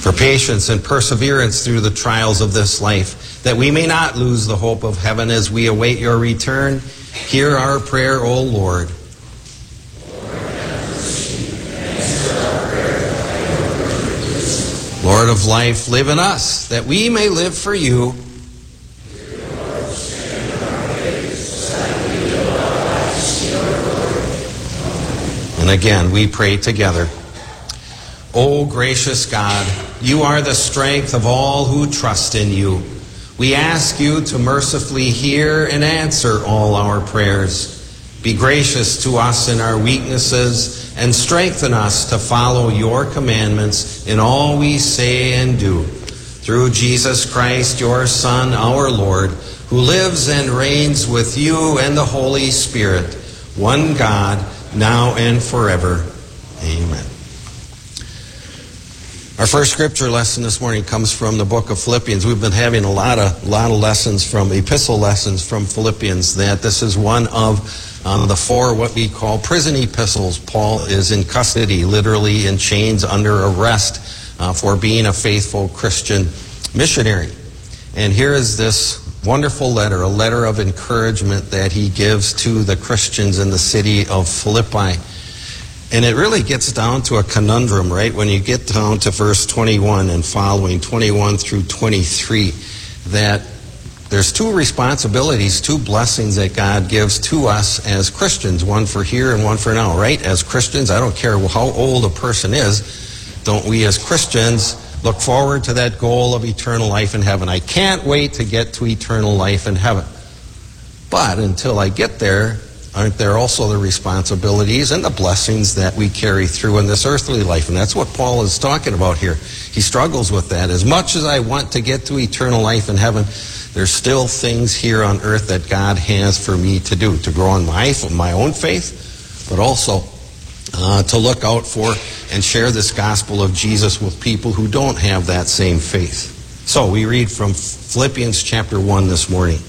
for patience and perseverance through the trials of this life, that we may not lose the hope of heaven as we await your return. Hear our prayer, O Lord. Lord of life, live in us, that we may live for you. And again, we pray together. O gracious God, you are the strength of all who trust in you. We ask you to mercifully hear and answer all our prayers. Be gracious to us in our weaknesses and strengthen us to follow your commandments in all we say and do. Through Jesus Christ, your Son, our Lord, who lives and reigns with you and the Holy Spirit, one God, now and forever. Amen. Our first scripture lesson this morning comes from the book of Philippians. We've been having a lot of lessons from epistle lessons from Philippians. That this is one of the four what we call prison epistles. Paul is in custody, literally in chains, under arrest for being a faithful Christian missionary. And here is this wonderful letter, a letter of encouragement that he gives to the Christians in the city of Philippi. And it really gets down to a conundrum, right? When you get down to verse 21 and following, 21 through 23, that there's two responsibilities, two blessings that God gives to us as Christians, one for here and one for now, right? As Christians, I don't care how old a person is, don't we as Christians look forward to that goal of eternal life in heaven? I can't wait to get to eternal life in heaven. But until I get there, aren't there also the responsibilities and the blessings that we carry through in this earthly life? And that's what Paul is talking about here. He struggles with that. As much as I want to get to eternal life in heaven, there's still things here on earth that God has for me to do, to grow in my own faith, but also to look out for and share this gospel of Jesus with people who don't have that same faith. So we read from Philippians chapter 1 this morning.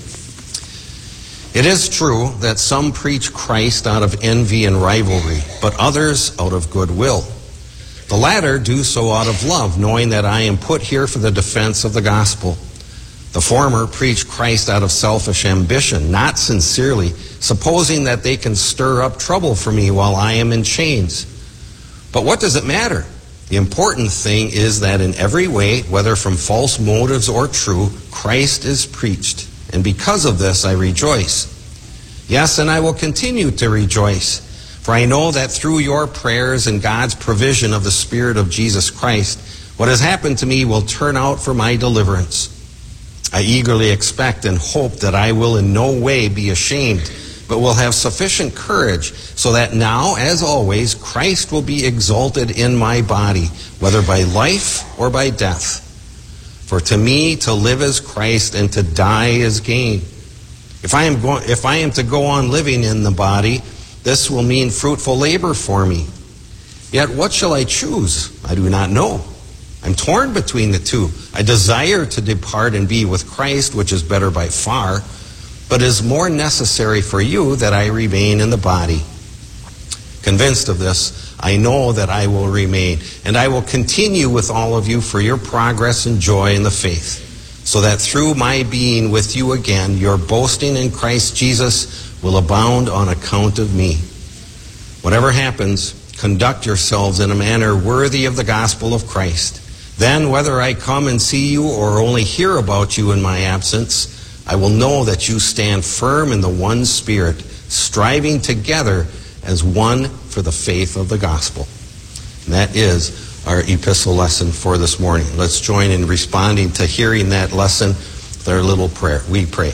It is true that some preach Christ out of envy and rivalry, but others out of goodwill. The latter do so out of love, knowing that I am put here for the defense of the gospel. The former preach Christ out of selfish ambition, not sincerely, supposing that they can stir up trouble for me while I am in chains. But what does it matter? The important thing is that in every way, whether from false motives or true, Christ is preached. And because of this, I rejoice. Yes, and I will continue to rejoice, for I know that through your prayers and God's provision of the Spirit of Jesus Christ, what has happened to me will turn out for my deliverance. I eagerly expect and hope that I will in no way be ashamed, but will have sufficient courage, so that now, as always, Christ will be exalted in my body, whether by life or by death. For to me, to live is Christ, and to die is gain. If I am to go on living in the body, this will mean fruitful labor for me. Yet what shall I choose? I do not know. I'm torn between the two. I desire to depart and be with Christ, which is better by far, but it is more necessary for you that I remain in the body. Convinced of this, I know that I will remain, and I will continue with all of you for your progress and joy in the faith, so that through my being with you again, your boasting in Christ Jesus will abound on account of me. Whatever happens, conduct yourselves in a manner worthy of the gospel of Christ. Then, whether I come and see you or only hear about you in my absence, I will know that you stand firm in the one Spirit, striving together as one for the faith of the gospel. And that is our epistle lesson for this morning. Let's join in responding to hearing that lesson with our little prayer. We pray.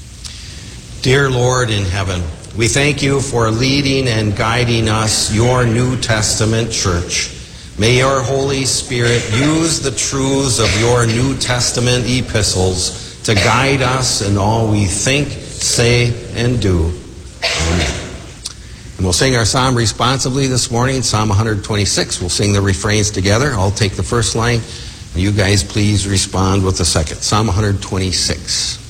Dear Lord in heaven, we thank you for leading and guiding us, your New Testament church. May your Holy Spirit use the truths of your New Testament epistles to guide us in all we think, say, and do. Amen. And we'll sing our psalm responsively this morning, Psalm 126. We'll sing the refrains together. I'll take the first line. You guys please respond with the second. Psalm 126.